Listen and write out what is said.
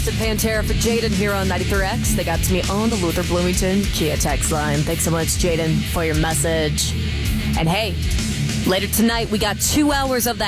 requested Pantera for Jaden here on 93X. They got to me on the Luther Bloomington Kia text line. Thanks so much, Jaden, for your message. And hey, later tonight, we got 2 hours of that.